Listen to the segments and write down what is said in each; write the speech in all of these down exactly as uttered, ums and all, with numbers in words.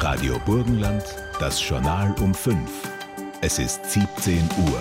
Radio Burgenland, das Journal um fünf. Es ist siebzehn Uhr.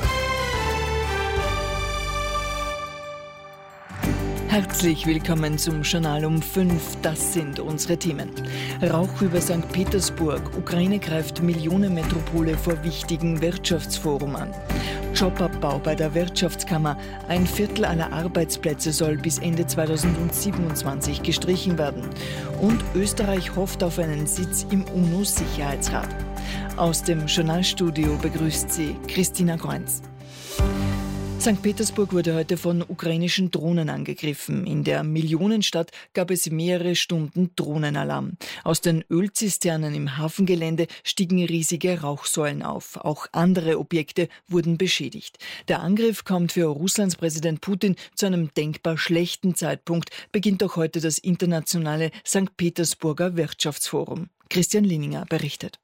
Herzlich willkommen zum Journal um fünf. Das sind unsere Themen. Rauch über Sankt Petersburg. Ukraine greift Millionenmetropole vor wichtigen Wirtschaftsforum an. Jobabbau bei der Wirtschaftskammer. Ein Viertel aller Arbeitsplätze soll bis Ende zweitausendsiebenundzwanzig gestrichen werden. Und Österreich hofft auf einen Sitz im UNO-Sicherheitsrat. Aus dem Journalstudio begrüßt sie Christina Kreunz. Sankt Petersburg wurde heute von ukrainischen Drohnen angegriffen. In der Millionenstadt gab es mehrere Stunden Drohnenalarm. Aus den Ölzisternen im Hafengelände stiegen riesige Rauchsäulen auf. Auch andere Objekte wurden beschädigt. Der Angriff kommt für Russlands Präsident Putin zu einem denkbar schlechten Zeitpunkt, beginnt auch heute das internationale Sankt Petersburger Wirtschaftsforum. Christian Lininger berichtet.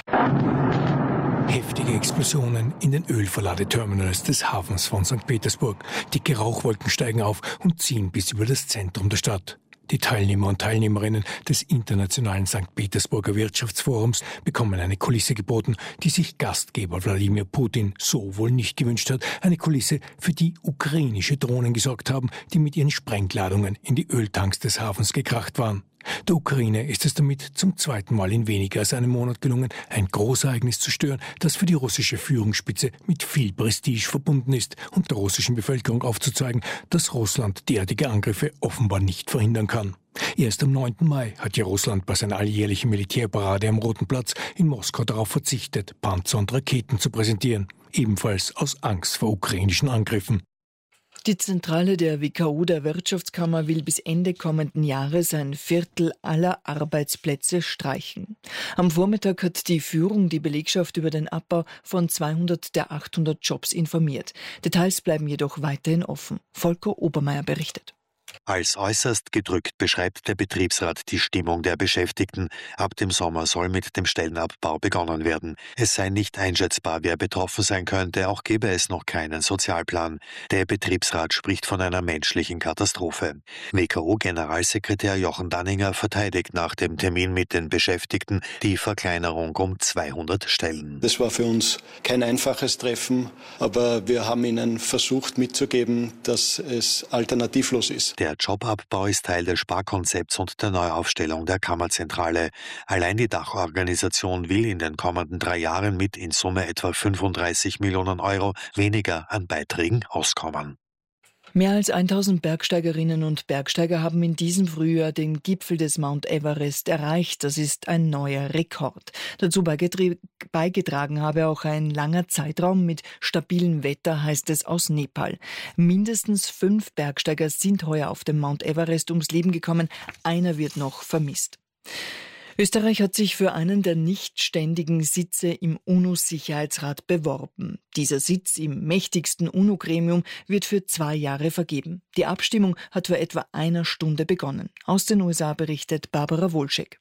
Heftige Explosionen in den Ölverladeterminals des Hafens von Sankt Petersburg. Dicke Rauchwolken steigen auf und ziehen bis über das Zentrum der Stadt. Die Teilnehmer und Teilnehmerinnen des internationalen Sankt Petersburger Wirtschaftsforums bekommen eine Kulisse geboten, die sich Gastgeber Wladimir Putin so wohl nicht gewünscht hat. Eine Kulisse, für die ukrainische Drohnen gesorgt haben, die mit ihren Sprengladungen in die Öltanks des Hafens gekracht waren. Der Ukraine ist es damit zum zweiten Mal in weniger als einem Monat gelungen, ein Großereignis zu stören, das für die russische Führungsspitze mit viel Prestige verbunden ist und der russischen Bevölkerung aufzuzeigen, dass Russland derartige Angriffe offenbar nicht verhindern kann. Erst am neunten Mai hat ja Russland bei seiner alljährlichen Militärparade am Roten Platz in Moskau darauf verzichtet, Panzer und Raketen zu präsentieren, ebenfalls aus Angst vor ukrainischen Angriffen. Die Zentrale der W K O, der Wirtschaftskammer, will bis Ende kommenden Jahres ein Viertel aller Arbeitsplätze streichen. Am Vormittag hat die Führung die Belegschaft über den Abbau von zweihundert der achthundert Jobs informiert. Details bleiben jedoch weiterhin offen. Volker Obermeier berichtet. Als äußerst gedrückt beschreibt der Betriebsrat die Stimmung der Beschäftigten. Ab dem Sommer soll mit dem Stellenabbau begonnen werden. Es sei nicht einschätzbar, wer betroffen sein könnte, auch gebe es noch keinen Sozialplan. Der Betriebsrat spricht von einer menschlichen Katastrophe. W K O-Generalsekretär Jochen Danninger verteidigt nach dem Termin mit den Beschäftigten die Verkleinerung um zweihundert Stellen. Das war für uns kein einfaches Treffen, aber wir haben ihnen versucht mitzugeben, dass es alternativlos ist. Der Jobabbau ist Teil des Sparkonzepts und der Neuaufstellung der Kammerzentrale. Allein die Dachorganisation will in den kommenden drei Jahren mit in Summe etwa fünfunddreißig Millionen Euro weniger an Beiträgen auskommen. Mehr als tausend Bergsteigerinnen und Bergsteiger haben in diesem Frühjahr den Gipfel des Mount Everest erreicht. Das ist ein neuer Rekord. Dazu beigetragen habe auch ein langer Zeitraum mit stabilem Wetter, heißt es aus Nepal. Mindestens fünf Bergsteiger sind heuer auf dem Mount Everest ums Leben gekommen. Einer wird noch vermisst. Österreich hat sich für einen der nicht ständigen Sitze im UNO-Sicherheitsrat beworben. Dieser Sitz im mächtigsten UNO-Gremium wird für zwei Jahre vergeben. Die Abstimmung hat vor etwa einer Stunde begonnen. Aus den U S A berichtet Barbara Wolschek.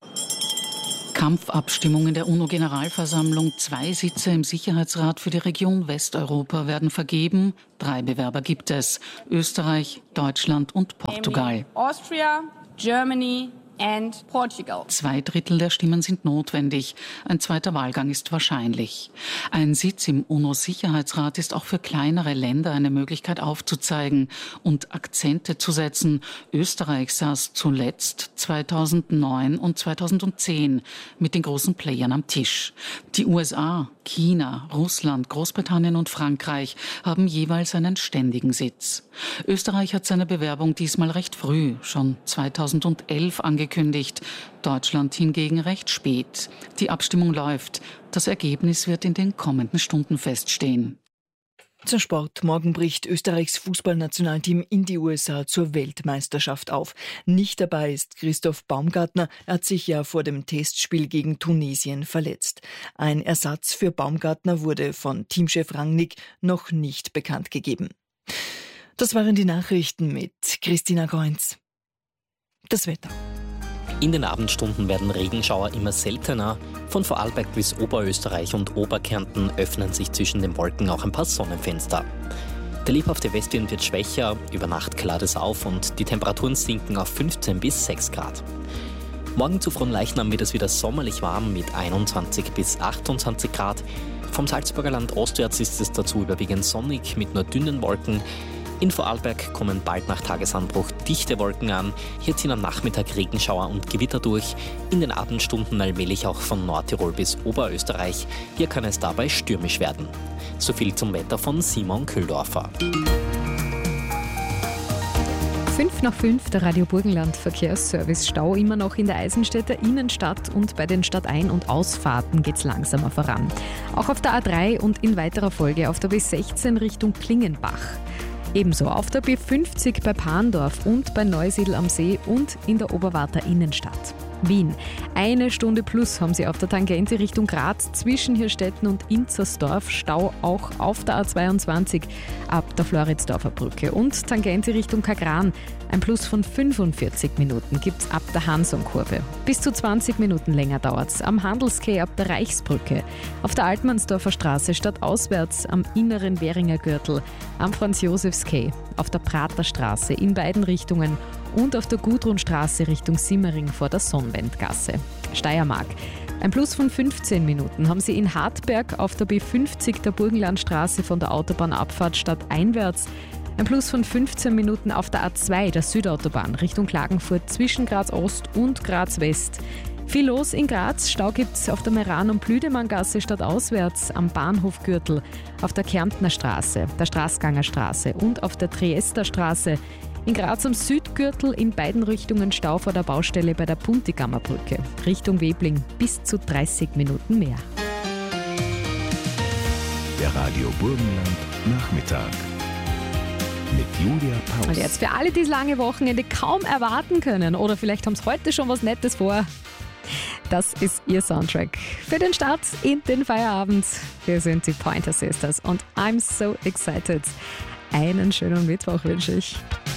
Kampfabstimmung in der UNO-Generalversammlung. Zwei Sitze im Sicherheitsrat für die Region Westeuropa werden vergeben. Drei Bewerber gibt es: Österreich, Deutschland und Portugal. Austria, Germany and Portugal. Zwei Drittel der Stimmen sind notwendig. Ein zweiter Wahlgang ist wahrscheinlich. Ein Sitz im UNO-Sicherheitsrat ist auch für kleinere Länder eine Möglichkeit aufzuzeigen und Akzente zu setzen. Österreich saß zuletzt zweitausendneun und zweitausendzehn mit den großen Playern am Tisch. Die U S A, China, Russland, Großbritannien und Frankreich haben jeweils einen ständigen Sitz. Österreich hat seine Bewerbung diesmal recht früh, schon zweitausendelf angekündigt. Deutschland hingegen recht spät. Die Abstimmung läuft. Das Ergebnis wird in den kommenden Stunden feststehen. Zum Sport. Morgen bricht Österreichs Fußballnationalteam in die U S A zur Weltmeisterschaft auf. Nicht dabei ist Christoph Baumgartner. Er hat sich ja vor dem Testspiel gegen Tunesien verletzt. Ein Ersatz für Baumgartner wurde von Teamchef Rangnick noch nicht bekannt gegeben. Das waren die Nachrichten mit Christina Kreunz. Das Wetter. In den Abendstunden werden Regenschauer immer seltener. Von Vorarlberg bis Oberösterreich und Oberkärnten öffnen sich zwischen den Wolken auch ein paar Sonnenfenster. Der lebhafte Westwind wird schwächer, über Nacht klart es auf und die Temperaturen sinken auf fünfzehn bis sechs Grad. Morgen zu Fronleichnam wird es wieder sommerlich warm mit einundzwanzig bis achtundzwanzig Grad. Vom Salzburger Land ostwärts ist es dazu überwiegend sonnig mit nur dünnen Wolken. In Vorarlberg kommen bald nach Tagesanbruch dichte Wolken an. Hier ziehen am Nachmittag Regenschauer und Gewitter durch. In den Abendstunden allmählich auch von Nordtirol bis Oberösterreich. Hier kann es dabei stürmisch werden. So viel zum Wetter von Simon Köhldorfer. Fünf nach fünf, der Radio Burgenland Verkehrsservice. Stau immer noch in der Eisenstädter Innenstadt und bei den Stadtein- und Ausfahrten geht es langsamer voran. Auch auf der A drei und in weiterer Folge auf der B sechzehn Richtung Klingenbach. Ebenso auf der B fünfzig bei Parndorf und bei Neusiedl am See und in der Oberwarter Innenstadt. Wien. Eine Stunde plus haben sie auf der Tangente Richtung Graz zwischen Hirstetten und Inzersdorf. Stau auch auf der A zweiundzwanzig ab der Floridsdorfer Brücke. Und Tangente Richtung Kagran. Ein Plus von fünfundvierzig Minuten gibt es ab der Hansonkurve. Bis zu zwanzig Minuten länger dauert es am Handelskeh ab der Reichsbrücke. Auf der Altmannsdorfer Straße stadtauswärts am inneren Währinger Gürtel. Am Franz-Josefs-Quai. Auf der Praterstraße in beiden Richtungen. Und auf der Gudrunstraße Richtung Simmering vor der Sonnwendgasse. Steiermark. Ein Plus von fünfzehn Minuten haben sie in Hartberg auf der B fünfzig der Burgenlandstraße von der Autobahnabfahrt stadteinwärts. Ein Plus von fünfzehn Minuten auf der A zwei der Südautobahn Richtung Klagenfurt zwischen Graz Ost und Graz West. Viel los in Graz. Stau gibt es auf der Meran- und Blüdemanngasse stadtauswärts, am Bahnhofgürtel, auf der Kärntner Straße, der Straßganger Straße und auf der Triester Straße. In Graz am Südgürtel in beiden Richtungen Stau vor der Baustelle bei der Puntigammer Brücke. Richtung Webling bis zu dreißig Minuten mehr. Der Radio Burgenland Nachmittag mit Julia Paus. Und jetzt für alle, die das lange Wochenende kaum erwarten können oder vielleicht haben sie heute schon was Nettes vor. Das ist ihr Soundtrack für den Start in den Feierabend. Wir sind die Pointer Sisters und I'm so excited. Einen schönen Mittwoch wünsche ich.